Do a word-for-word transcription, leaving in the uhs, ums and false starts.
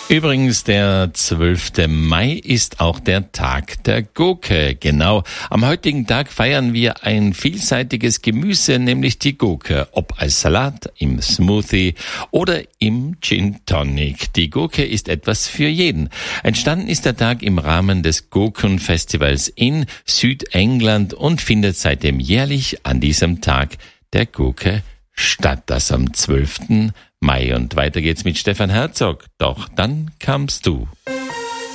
Übrigens, der zwölfte Mai ist auch der Tag der Gurke. Genau, am heutigen Tag feiern wir ein vielseitiges Gemüse, nämlich die Gurke, ob als Salat, im Smoothie oder im Gin Tonic. Die Gurke ist etwas für jeden. Entstanden ist der Tag im Rahmen des Gurkenfestivals in Südengland und findet seitdem jährlich an diesem Tag der Gurke statt, das am zwölften Mai. Und weiter geht's mit Stefan Herzog. Doch dann kamst du.